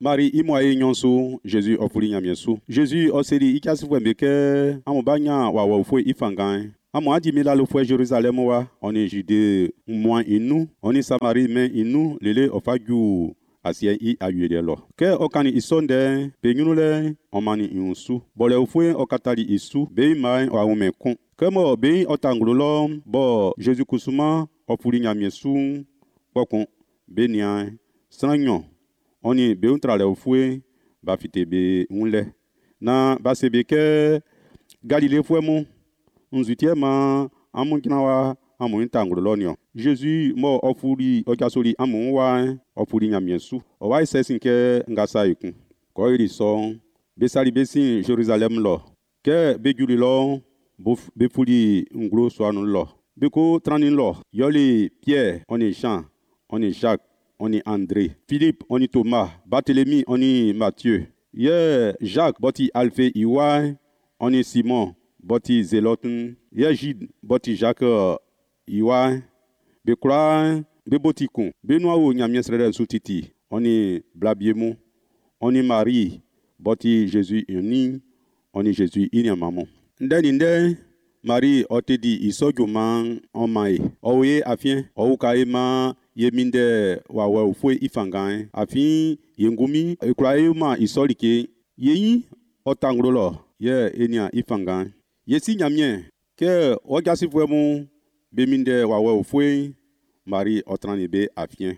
Marie imoye nyonso Jésus ofuli nyamiesu. Jésus oseri ikasi fwembeke amobanya wa fwe ifangan. Amo adi milalo fwe Jérusalem wa oni Judée moins inu, oni Samarie men inu lele ofaju asie I ayuede lo. Ke okani isonde penyunule omani insu. Bole ufwe okatali isu be mai wa umekun. Kemo be otangulolo bo Jésus kusuma ofuli nyamiesu pokun benia sanyo. Oni be untrale ufwe bafite be unle. Na basebeke Galilée fwe mu nzutiema amunkinawa amuntangulolonio. Jésus mo ofuri okasoli amunwa ofuri nyamiesu. Owa isesinke ngasa ikun. Ko iri so besali besin Jérusalem lo. Ke bejuli lo befuli nglo soanu lo. Beko tranin lo. Yoli Pierre, oni Jean, oni Jacques, oni André, Philippe, oni Thomas, Barthélemy, oni Matthieu. Ye Jacques, boti Alphe Iwa, oni Simon, boti Zéloten. Ye Jude, boti Jacques Iwa, Bekra, Bebotikun, Benoao Nyamiesrede Soutiti, oni Blabiemu, oni Marie, boti Jésus Uni, oni Jésus Inyamamo. Ndende Marie otedi isojuma omae. Owe afien, oukaema yeminde wawe ufwe ifangan. Afin yengumi ekraema isolike. Yeyi otangolo ye enia ifangan. Yesi nyamien ke ogasi fwemu beminde wawe ufwe Marie otranibe afien.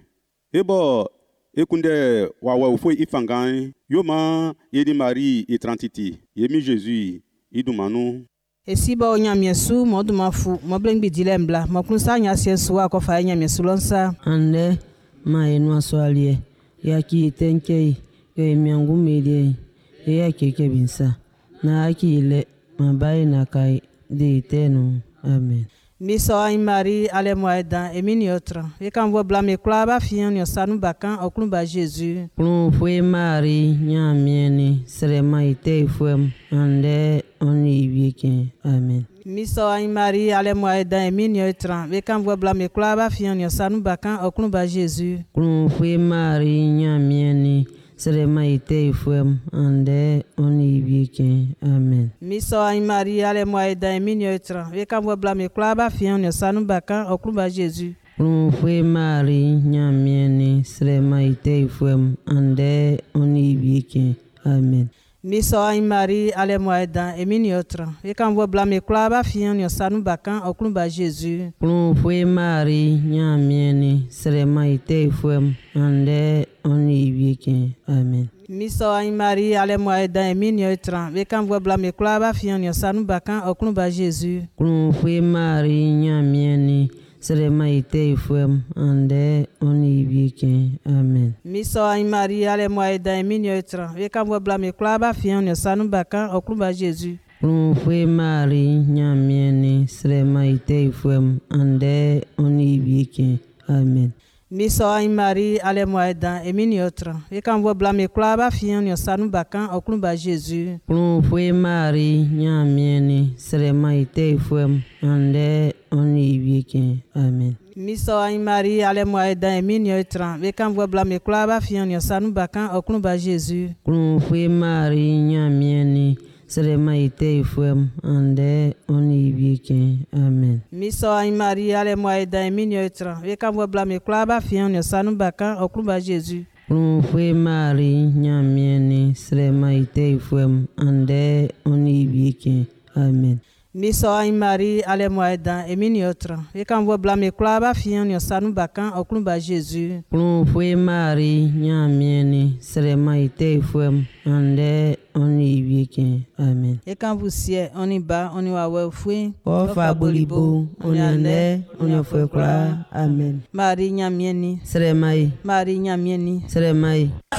Ebo ekunde wawe ufwe ifangan. Yoma yedi Marie etrantiti. Yemi Jésus idumanu. Esiba onyamiesu modumafu moblengbi dilembla mokunsa nyasiesu wa kofa nyamiesu lonsa ande ma enu aswalie yaki tenkei ye miangu medie ye keke binsa na akile mabai na kai de tenu amen. Miso ay Marie ale moeda emini otra e kan vo blame klaba fian yo sanu bakan oklumba Jésus Plum fue Marie nyamieni serema ite fue ande oni vieke amen. Miso ay Marie ale moeda emini otra e kan vo blame klaba fian yo sanu bakan oklumba Jésus Plum fue Marie nyamieni serema ite fue ande oni vieke amen. Miso ay Marie ale moeda emini otra e kan vo blame klaba fian yo sanu bakan oklumba Jésus Plum fue Marie nyamieni serema ite fue ande oni vieke amen. Miso ay Marie ale moeda emini otra e kan vo blame klaba fian yo sanu bakan oklumba Jésus Plum fue Marie nyamieni serema ite fue ande oni vieke amen. Miso ay Marie ale moeda emini otra e kan vo blame klaba fian yo sanu bakan oklumba Jésus Plum fue Marie nyamieni serema ite fue ande oni vieke amen. Miso ay Marie ale moeda emini otra e kan vo blame klaba fian yo sanu bakan oklumba Jésus Plum fue Marie nyamieni serema ite fue ande oni vieke amen. Miso ay Marie ale moeda emini otra e kan vo blame klaba fian yo sanu bakan oklumba Jésus Plum fue Marie nyamieni serema ite fue ande oni vieke amen. Miso ay Marie ale moeda emini otra e kan vo blame klaba fian yo sanu bakan oklumba Jésus Plum fue Marie nyamieni serema ite fue ande oni vieke amen. Miso ay Marie ale moeda emini otra e kan vo blame klaba fian yo sanu bakan oklumba Jésus Plum fue Marie nyamieni serema ite fue ande oni vieke amen. Miso ay Marie ale moeda emini otra e kan vo blame klaba fian yo sanu bakan oklumba Jésus Plum fue Marie nyamieni serema ite fue ande oni vieke amen. e kan vo sie oni ba oni wa we fue Ofa bolibo oni ande oni fue kla amen. Marie nyamieni Seremai Marie nyamieni seremai